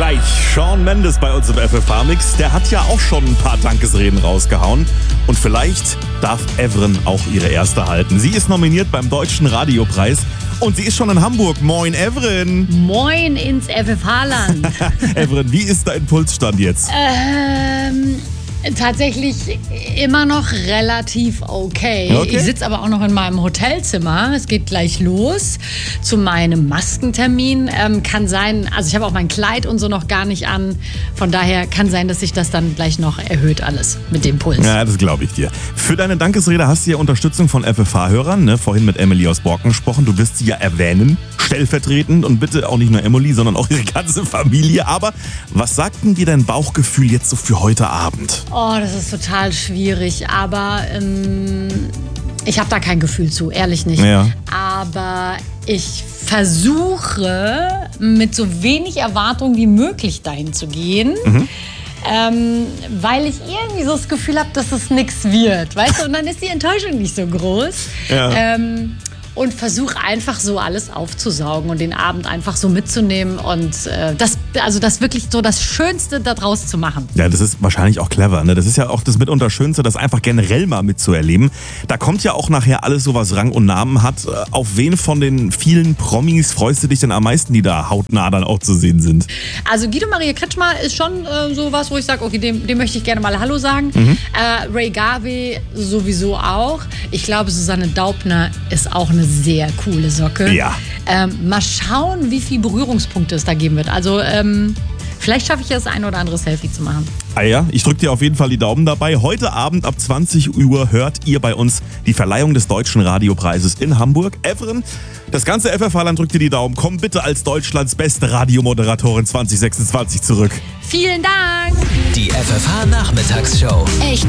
Gleich Shawn Mendes bei uns im FFH-Mix. Der hat ja auch schon ein paar Dankesreden rausgehauen. Und vielleicht darf Evren auch ihre erste halten. Sie ist nominiert beim Deutschen Radiopreis. Und sie ist schon in Hamburg. Moin, Evren. Moin ins FFH-Land. Evren, wie ist dein Pulsstand jetzt? Tatsächlich immer noch relativ okay. Ich sitze aber auch noch in meinem Hotelzimmer. Es geht gleich los zu meinem Maskentermin. Kann sein, also ich habe auch mein Kleid und so noch gar nicht an. Von daher kann sein, dass sich das dann gleich noch erhöht alles mit dem Puls. Ja, das glaube ich dir. Für deine Dankesrede hast du ja Unterstützung von FFH-Hörern. Ne? Vorhin mit Emily aus Borken gesprochen. Du wirst sie ja erwähnen, stellvertretend. Und bitte auch nicht nur Emily, sondern auch ihre ganze Familie. Aber was sagt denn dir dein Bauchgefühl jetzt so für heute Abend? Oh, das ist total schwierig, aber ich habe da kein Gefühl zu, ehrlich nicht. Ja. Aber ich versuche, mit so wenig Erwartung wie möglich dahin zu gehen. Weil ich irgendwie so das Gefühl habe, dass es nichts wird, weißt du? Und dann ist die Enttäuschung nicht so groß. Ja. Und versuche einfach so alles aufzusaugen und den Abend einfach so mitzunehmen und das wirklich so das Schönste daraus zu machen. Ja, das ist wahrscheinlich auch clever. Ne? Das ist ja auch das mitunter Schönste, das einfach generell mal mitzuerleben. Da kommt ja auch nachher alles so, was Rang und Namen hat. Auf wen von den vielen Promis freust du dich denn am meisten, die da hautnah dann auch zu sehen sind? Also Guido Maria Kretschmer ist schon sowas, wo ich sage, okay, dem möchte ich gerne mal Hallo sagen. Ray Garvey sowieso auch. Ich glaube, Susanne Daubner ist auch eine sehr coole Socke. Ja. Mal schauen, wie viele Berührungspunkte es da geben wird. Also vielleicht schaffe ich ja das ein oder andere Selfie zu machen. Ah ja, ich drücke dir auf jeden Fall die Daumen dabei. Heute Abend ab 20 Uhr hört ihr bei uns die Verleihung des Deutschen Radiopreises in Hamburg. Evren, das ganze FFH-Land drückt dir die Daumen. Komm bitte als Deutschlands beste Radiomoderatorin 2026 zurück. Vielen Dank! Die FFH-Nachmittagsshow. Echt